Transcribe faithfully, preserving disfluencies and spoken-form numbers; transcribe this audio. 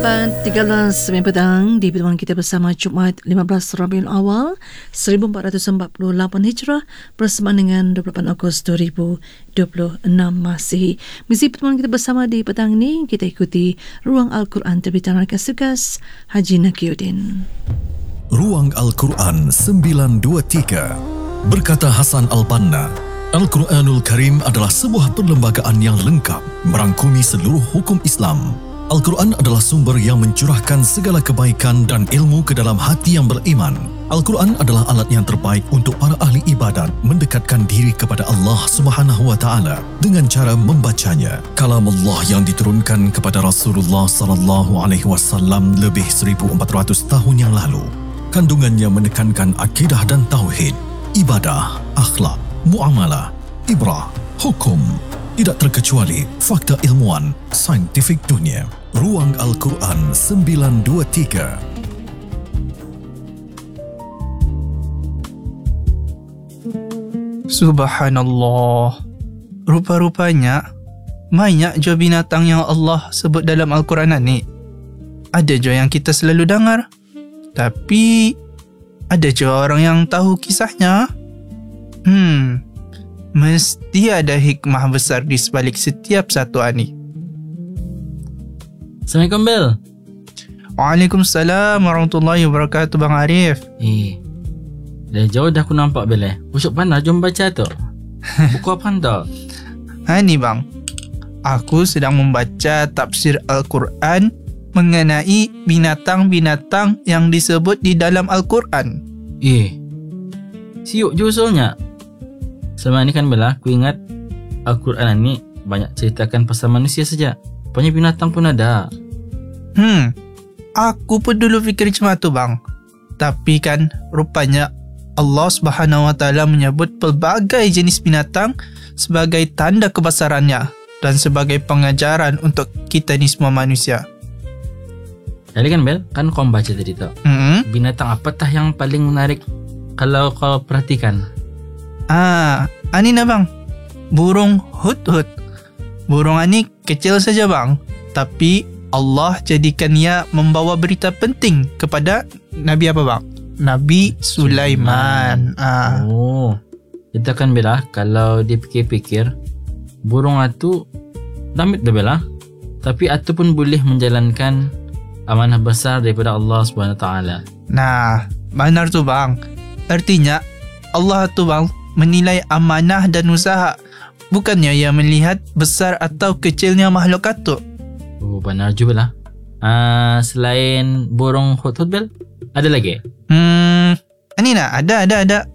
empat tiga belas sembilan petang di pertemuan kita bersama Jumaat lima belas Rabiul Awal seribu empat ratus empat puluh lapan Hijrah bersamaan dengan dua puluh lapan Ogos dua ribu dua puluh enam Masihi. Misi pertemuan kita bersama di petang ini kita ikuti Ruang Al-Quran terbitan Markas Tugas Haji Nakiuddin. Ruang Al-Quran sembilan dua tiga. Berkata Hasan Al-Banna, Al-Quranul Karim adalah sebuah perlembagaan yang lengkap merangkumi seluruh hukum Islam. Al-Quran adalah sumber yang mencurahkan segala kebaikan dan ilmu ke dalam hati yang beriman. Al-Quran adalah alat yang terbaik untuk para ahli ibadat mendekatkan diri kepada Allah Subhanahu wa taala dengan cara membacanya. Kalam Allah yang diturunkan kepada Rasulullah sallallahu alaihi wasallam lebih seribu empat ratus tahun yang lalu. Kandungannya menekankan akidah dan tauhid, ibadah, akhlak, muamalah, ibrah, hukum, tidak terkecuali fakta ilmuwan, saintifik dunia. Ruang Al-Quran sembilan dua tiga. Subhanallah. Rupa-rupanya banyak je binatang yang Allah sebut dalam Al-Quran ni. Ada je yang kita selalu dengar, tapi ada je orang yang tahu kisahnya. Hmm, mesti ada hikmah besar di sebalik setiap satu ani. Assalamualaikum, Bel. Waalaikumsalam warahmatullahi wabarakatuh, Bang Arif. Eh, dari jauh dah aku nampak, Bel. Eh. Usuk pandai, jom baca tu. Buku apa anda? Ha ni, Bang. Aku sedang membaca tafsir Al-Quran mengenai binatang-binatang yang disebut di dalam Al-Quran. Eh, siuk je usulnya. Selama ni kan, Bella, aku ingat Al-Quran ni banyak ceritakan pasal manusia saja. Rupanya binatang pun ada. Hmm, aku pun dulu fikir macam tu, Bang. Tapi kan rupanya Allah Subhanahu Wa Taala menyebut pelbagai jenis binatang sebagai tanda kebesarannya dan sebagai pengajaran untuk kita ni semua manusia. Jadi kan, Bel, kan kau baca tadi tu. Hmm? Binatang apatah yang paling menarik kalau kau perhatikan? Ah, ani na, Bang. Burung hudhud. Burung ini kecil saja, Bang. Tapi Allah jadikan ia membawa berita penting kepada Nabi apa, Bang? Nabi Sulaiman. Ah. Oh, kita kan, Bella, kalau dipikir-pikir, burung itu damit dah, Bella. Tapi itu pun boleh menjalankan amanah besar daripada Allah Subhanahu Wa Taala. Nah, benar tu, Bang. Artinya Allah tu, Bang, menilai amanah dan usaha, bukannya ia melihat besar atau kecilnya makhluk itu. Oh, benar juga lah. Uh, selain burung hudhud, Bel, ada lagi? Hmm, ini nak ada ada ada.